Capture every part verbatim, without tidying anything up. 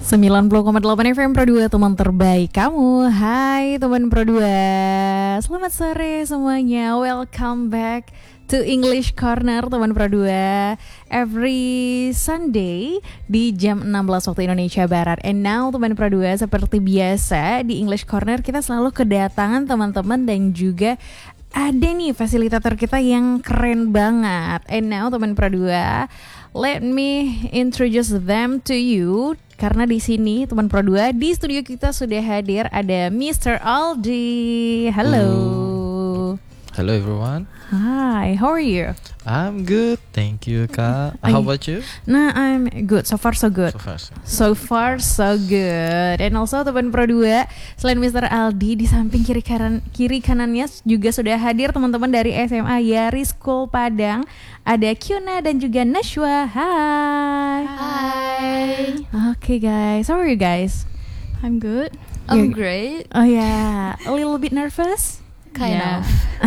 sembilan puluh koma delapan F M Pro dua, teman terbaik kamu. Hai teman Pro dua, selamat sore semuanya. Welcome back to English Corner teman Pro dua. Every Sunday di jam enam belas waktu Indonesia Barat. And now teman Pro dua, seperti biasa di English Corner kita selalu kedatangan teman-teman dan juga ada nih fasilitator kita yang keren banget. And now teman Pro dua, let me introduce them to you. Karena di sini teman Pro dua, di studio kita sudah hadir ada mister Aldi. Halo. Hello everyone. Hi, how are you? I'm good, thank you Kak. How about you? Nah, I'm good. So far so good. So far so. So far so good. And also teman Pro dua, selain mister Aldi, di samping kiri kanan kiri kanannya juga sudah hadir teman-teman dari S M A Yari School Padang. Ada Kyuna dan juga Nashwa. Hai. Hi. Okay guys, how are you guys? I'm good. You're- I'm great. Oh yeah, a little bit nervous? Kind Yeah. of.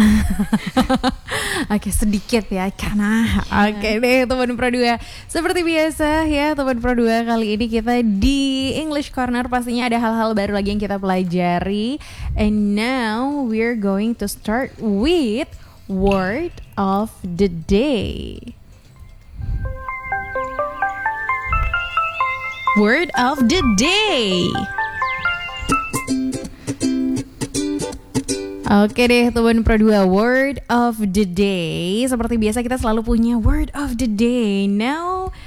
Oke, sedikit ya, karena oke deh teman Pro dua. Seperti biasa ya teman Pro dua, kali ini kita di English Corner pastinya ada hal-hal baru lagi yang kita pelajari. And now we're going to start with word of the day. Word of the day. Oke deh teman Pro dua, word of the day. Seperti biasa kita selalu punya word of the day. Now